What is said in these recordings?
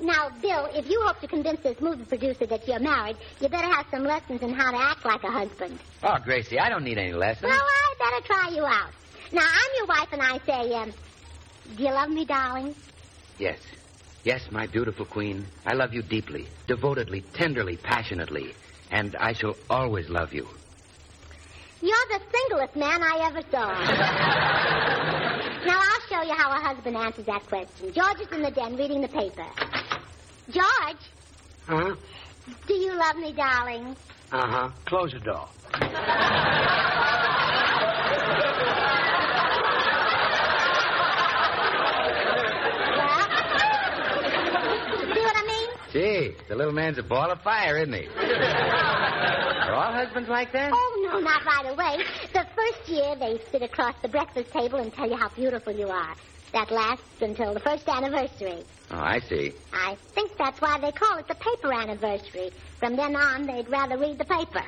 Now, Bill, if you hope to convince this movie producer that you're married, you better have some lessons in how to act like a husband. Oh, Gracie, I don't need any lessons. Well, I better try you out. Now, I'm your wife, and I say, do you love me, darling? Yes. Yes, my beautiful queen. I love you deeply, devotedly, tenderly, passionately. And I shall always love you. You're the singlest man I ever saw. Now, I'll show you how a husband answers that question. George is in the den reading the paper. George? Uh-huh? Do you love me, darling? Uh-huh. Close the door. See what I mean? Gee, the little man's a ball of fire, isn't he? Are all husbands like that? Oh, no, not right away. The first year, they sit across the breakfast table and tell you how beautiful you are. That lasts until the first anniversary. Oh, I see. I think that's why they call it the paper anniversary. From then on, they'd rather read the paper.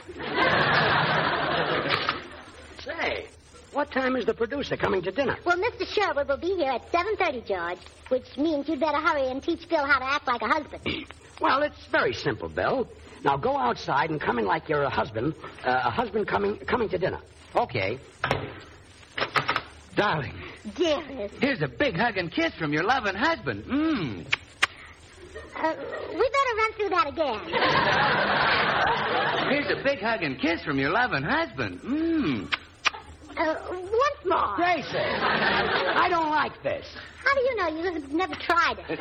Say, what time is the producer coming to dinner? Well, Mr. Sherwood will be here at 7:30, George, which means you'd better hurry and teach Bill how to act like a husband. Well, it's very simple, Bill. Now go outside and come in like you're a husband coming to dinner. Okay. Darling, Dearest. here's a big hug and kiss from your loving husband. We better run through that again. Here's a big hug and kiss from your loving husband. Once more. Gracie, I don't like this. How do you know? You've never tried it.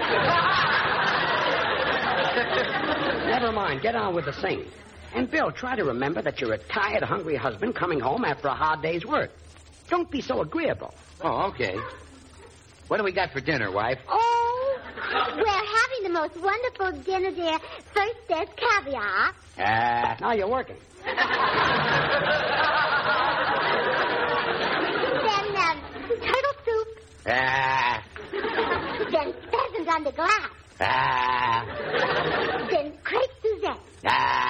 Never mind. Get on with the singing. And, Bill, try to remember that you're a tired, hungry husband coming home after a hard day's work. Don't be so agreeable. Oh, okay. What do we got for dinner, wife? Oh, we're having the most wonderful dinner, dear. First, there's caviar. Now you're working. Then, turtle soup. Then pheasant under glass. Then crepe Suzette.